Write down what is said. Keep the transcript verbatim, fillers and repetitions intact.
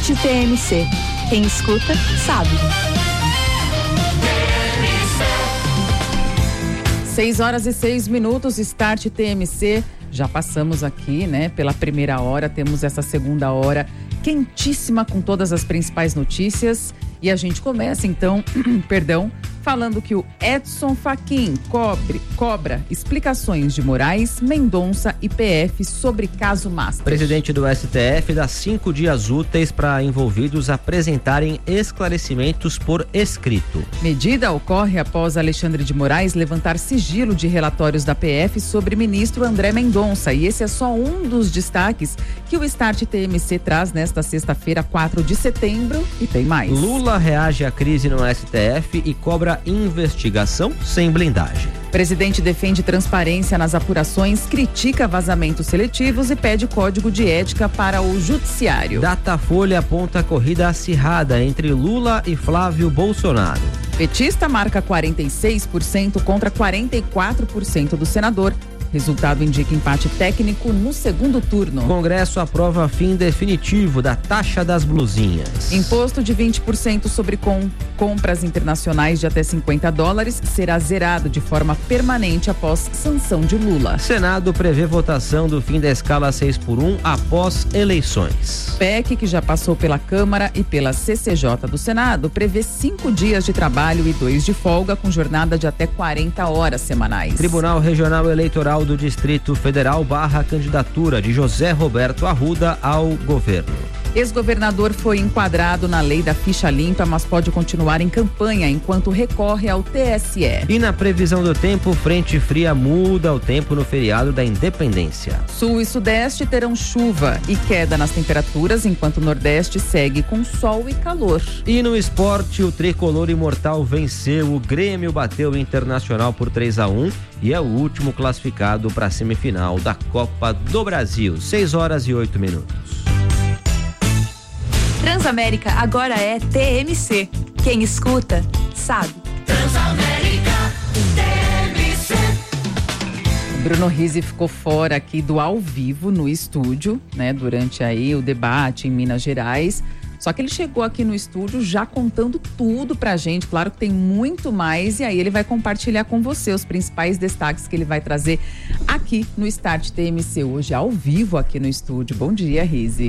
Start T M C. Quem escuta, sabe. seis horas e seis minutos, Start T M C. Já passamos aqui, né, pela primeira hora, temos essa segunda hora quentíssima com todas as principais notícias. E a gente começa, então, perdão, falando que o Edson Fachin cobre, cobra explicações de Moraes, Mendonça e P F sobre caso Master. Presidente do S T F dá cinco dias úteis para envolvidos apresentarem esclarecimentos por escrito. Medida ocorre após Alexandre de Moraes levantar sigilo de relatórios da P F sobre ministro André Mendonça. E esse é só um dos destaques que o Start T M C traz nesta sexta-feira, quatro de setembro, e tem mais. Lula reage à crise no S T F e cobra investigação sem blindagem. Presidente defende transparência nas apurações, critica vazamentos seletivos e pede código de ética para o judiciário. Datafolha aponta corrida acirrada entre Lula e Flávio Bolsonaro. Petista marca quarenta e seis por cento contra quarenta e quatro por cento do senador. Resultado indica empate técnico no segundo turno. Congresso aprova fim definitivo da taxa das blusinhas. Imposto de vinte por cento sobre com, compras internacionais de até cinquenta dólares será zerado de forma permanente após sanção de Lula. Senado prevê votação do fim da escala seis por um após eleições. P E C, que já passou pela Câmara e pela C C J do Senado, prevê cinco dias de trabalho e dois de folga, com jornada de até quarenta horas semanais. Tribunal Regional Eleitoral do Distrito Federal barra a candidatura de José Roberto Arruda ao governo. Ex-governador foi enquadrado na lei da ficha limpa, mas pode continuar em campanha enquanto recorre ao T S E. E na previsão do tempo, frente fria muda o tempo no feriado da Independência. Sul e Sudeste terão chuva e queda nas temperaturas, enquanto o Nordeste segue com sol e calor. E no esporte, o tricolor imortal venceu. O Grêmio bateu o Internacional por três a um e é o último classificado para a semifinal da Copa do Brasil. seis horas e oito minutos. Transamérica agora é T M C. Quem escuta, sabe. Transamérica T M C. Bruno Rizzi ficou fora aqui do ao vivo no estúdio, né, durante aí o debate em Minas Gerais. Só que ele chegou aqui no estúdio já contando tudo pra gente. Claro que tem muito mais e aí ele vai compartilhar com você os principais destaques que ele vai trazer aqui no Start T M C hoje, ao vivo aqui no estúdio. Bom dia, Rizzi.